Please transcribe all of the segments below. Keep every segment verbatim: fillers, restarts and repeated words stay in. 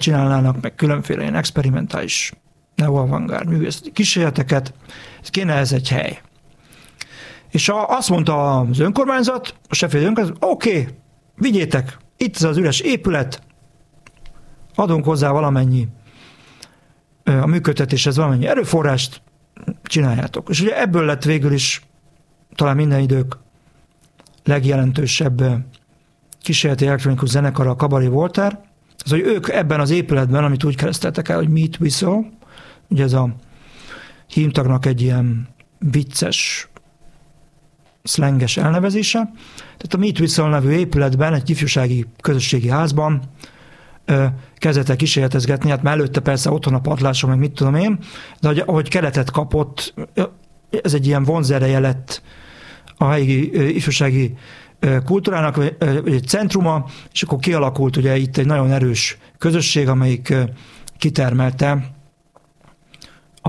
csinálnának, meg különféle ilyen experimentális neo-avantgárd művészeti kísérleteket, ez kéne ez egy hely. És a, azt mondta az önkormányzat, a Sheffield önkormányzat, oké, okay, vigyétek, itt ez az üres épület, adunk hozzá valamennyi, a működtetéshez valamennyi erőforrást, csináljátok. És ugye ebből lett végül is talán minden idők legjelentősebb kísérleti elektronikus zenekar, a Cabaret Voltaire. Az, hogy ők ebben az épületben, amit úgy kereszteltek el, hogy Meat Whistle, ugye ez a hímtagnak egy ilyen vicces, szlenges elnevezése. Tehát a Meat Whistle nevű épületben, egy ifjúsági közösségi házban kezdett el kísérletezgetni, hát már előtte persze otthon a padláson, meg mit tudom én, de ahogy, ahogy keretet kapott, ez egy ilyen vonzereje lett a helyi ifjúsági kultúrának, vagy egy centruma, és akkor kialakult ugye itt egy nagyon erős közösség, amelyik kitermelte a,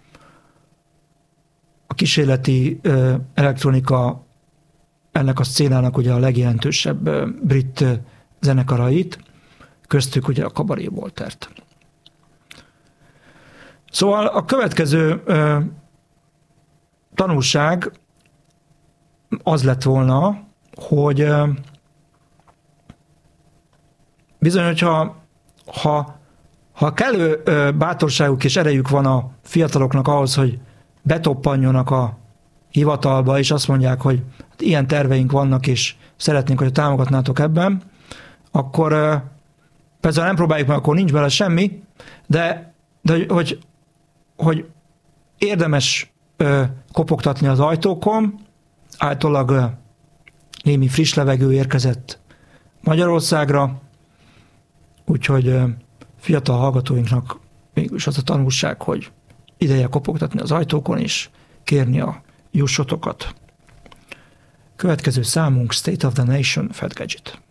a kísérleti elektronika ennek a szcénának ugye a legjelentősebb brit zenekarait, köztük ugye a Cabaret Voltaire-t. Szóval a következő ö, tanulság az lett volna, hogy ö, bizony, hogyha ha, ha kellő ö, bátorságuk és erejük van a fiataloknak ahhoz, hogy betoppanjonak a hivatalba, és azt mondják, hogy hát ilyen terveink vannak, és szeretnénk, hogy támogatnátok ebben, akkor ö, persze, ha nem próbáljuk meg, akkor nincs bele semmi, de, de hogy, hogy érdemes ö, kopogtatni az ajtókon, általában ö, némi friss levegő érkezett Magyarországra, úgyhogy ö, fiatal hallgatóinknak mégis az a tanulság, hogy ideje kopogtatni az ajtókon és kérni a jussotokat. Következő számunk State of the Nation, Fat Gadget.